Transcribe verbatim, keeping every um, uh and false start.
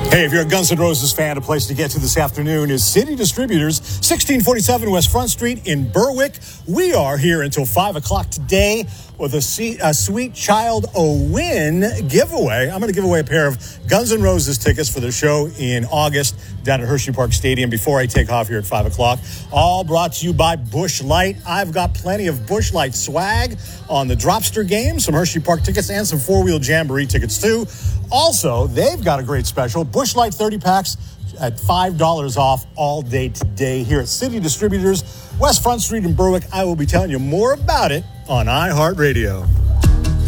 Hey, if you're a Guns N' Roses fan, a place to get to this afternoon is City Distributors, sixteen forty-seven West Front Street in Berwick. We are here until five o'clock today with a, C- a Sweet Child O Win giveaway. I'm going to give away a pair of Guns N' Roses tickets for their show in August down at Hershey Park Stadium before I take off here at five o'clock. All brought to you by Busch Light. I've got plenty of Busch Light swag on the Dropster game, some Hershey Park tickets, and some four-wheel Jamboree tickets, too. Also, they've got a great special, Busch Light thirty packs at five dollars off all day today here at City Distributors, West Front Street in Berwick. I will be telling you more about it on iHeartRadio.